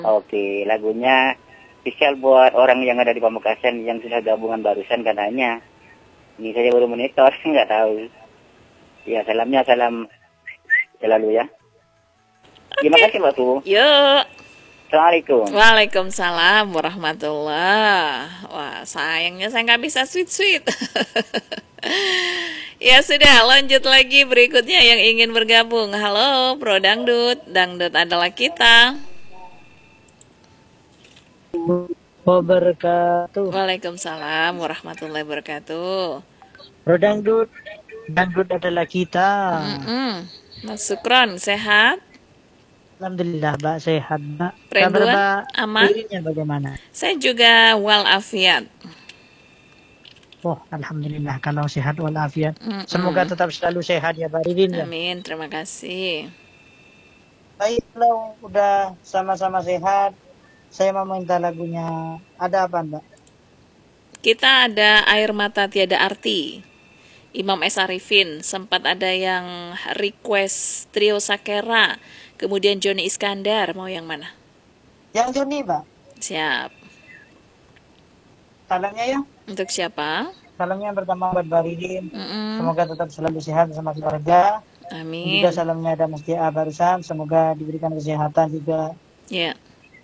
Oke, lagunya spesial buat orang yang ada di Pamekasan yang sudah gabungan barusan katanya. Ini saya baru monitor, nggak tahu. Ya, salamnya salam selalu ya. Terima kasih Mbak Tu. Yuk. Assalamualaikum. Waalaikumsalam warahmatullah. Wah, sayangnya saya nggak bisa sweet-sweet. Ya sudah, lanjut lagi berikutnya yang ingin bergabung. Halo, Bro Dangdut. Dangdut adalah kita. Wabarakatuh. Waalaikumsalam warahmatullahi wabarakatuh. Bro Dangdut, Dangdut adalah kita. Mas Sukron, sehat? Alhamdulillah, Mbak sehat, Mbak. Ridwan, Kabar Mbak aman? dirinya bagaimana? Saya juga walafiat. Oh, Alhamdulillah kalau sehat walafiat. Semoga tetap selalu sehat ya Mbak Ririn ya. Amin, terima kasih. Baik, kalau udah sama-sama sehat, saya mau minta lagunya. Ada apa Mbak? Kita ada Air Mata Tiada Arti, Imam S. Arifin. Sempat ada yang request Trio Sakera, kemudian Joni Iskandar. Mau yang mana? Yang Joni Mbak. Siap. Salamnya ya. Untuk siapa? Salamnya yang pertama buat Mbak Ririn. Semoga tetap selalu sehat bersama keluarga. Amin. Juga salamnya ada Mas Dia barusan. Semoga diberikan kesehatan juga. Ya.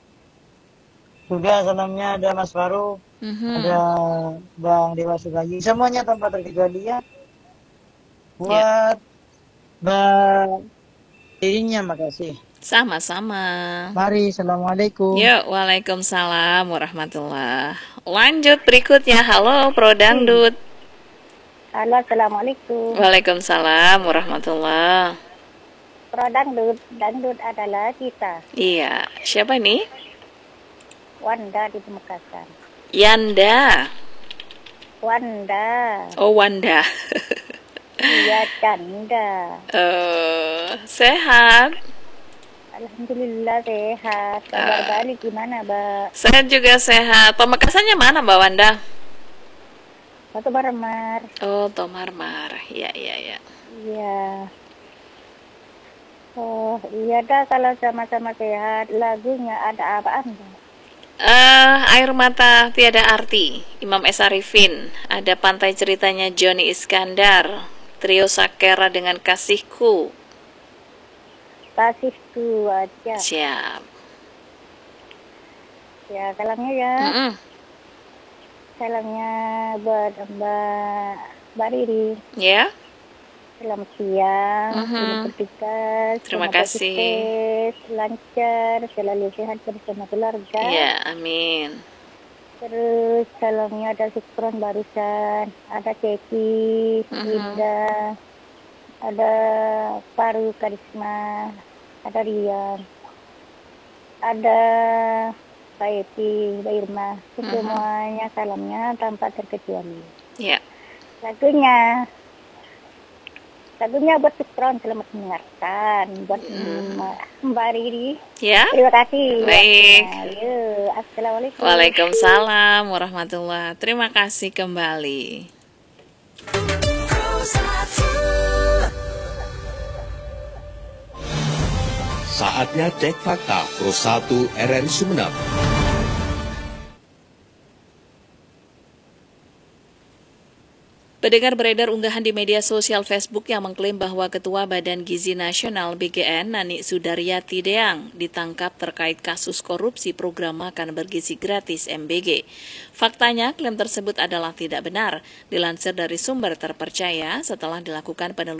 Juga salamnya ada Mas Faruk, ada Bang Dewa Sugayi, semuanya tanpa terkecuali ya. Buat Mbak dirinya, makasih. Sama-sama. Mari, Assalamualaikum. Yuk, waalaikumsalam warahmatullah. Lanjut berikutnya. Halo, Pro Dangdut. Halo, Assalamualaikum. Waalaikumsalam warahmatullah. Pro Dangdut, Dangdut adalah kita. Iya, siapa nih? Wanda di Pamekasan. Yanda. Wanda. Oh, Wanda. Iya, Canda. Sehat? Alhamdulillah sehat. Kabar balik gimana, Mbak? Saya juga sehat. Pamekasannya mana, Mbak Wanda? Batu Marmar. Oh, Tomarmar. Iya, iya, iya. Iya. Oh, iya dah kalau sama-sama sehat. Lagunya ada apaan, Mbak? Air Mata Tiada Arti, Imam S. Arifin. Ada Pantai Ceritanya Joni Iskandar, Trio Sakera dengan Kasihku. Kasihku aja. Siap. Ya, salamnya ya. Salamnya buat Mbak Riri. Ya. Selamat siang, bertugas. Terima kasih. Lancar, selalu sehat bersama keluarga. Ya, amin. Terus salamnya ada Sukron barusan, ada Ceki, Linda, ada Paru Karisma, ada Rian, ada Mbak Eti, Mbak Irma. Semuanya salamnya tanpa terkecuali. Ya. Lagunya buat Sukron, selamat mendengarkan. Buat Mbak Riri. Ya. Terima kasih. Baik. Assalamualaikum. Waalaikumsalam warahmatullah. Terima kasih kembali. Saatnya cek fakta Pro 1 RRI Sumeneb. Pendengar, beredar unggahan di media sosial Facebook yang mengklaim bahwa Ketua Badan Gizi Nasional BGN Nani Sudaryati Deang ditangkap terkait kasus korupsi program makan bergizi gratis MBG. Faktanya, klaim tersebut adalah tidak benar, dilansir dari sumber terpercaya setelah dilakukan penelusuran